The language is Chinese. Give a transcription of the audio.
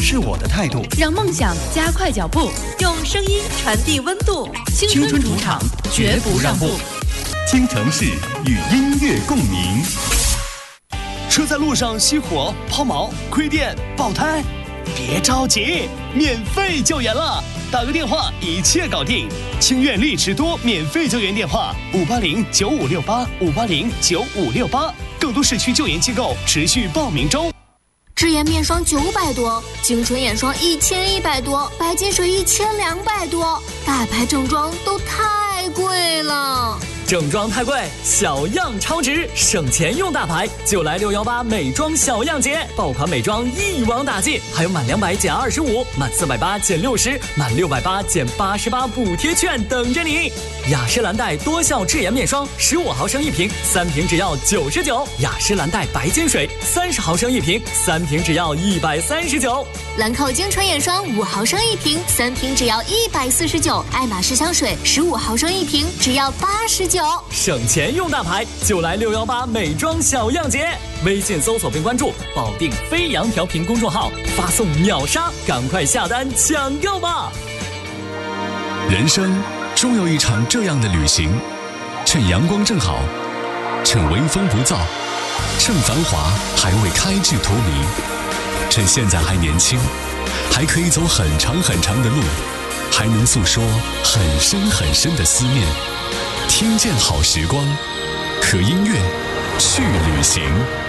是我的态度， 让梦想加快脚步，用声音传递温度。青春主场，绝不让步。 京城市与音乐共鸣。 车在路上熄火、抛锚、亏电、爆胎，别着急，免费救援了，打个电话一切搞定。清苑丽驰多免费救援电话5809568，5809568，更多市区救援机构持续报名中。 智妍面霜900多，精纯眼霜1100多，白金水1200多，大牌正装都太贵了。 正装太贵，小样超值，省钱用大牌，就来618美妆小样节，爆款美妆一网打尽，还有满200减25，满480减60，满680减88补贴券等着你。雅诗兰黛多效智妍面霜15毫升一瓶，3瓶只要99；雅诗兰黛白金水30毫升一瓶，3瓶只要139； 兰蔻精纯眼霜5毫升一瓶，3瓶只要149；爱马仕香水15毫升一瓶，只要89。 省钱用大牌，就来618美妆小样节。微信搜索并关注保定飞扬调频公众号，发送秒杀，赶快下单抢购吧。 人生终有一场这样的旅行，趁阳光正好，趁微风不燥，趁繁华还未开至荼蘼，趁现在还年轻，还可以走很长很长的路，还能诉说很深很深的思念。听见好时光，和音乐去旅行。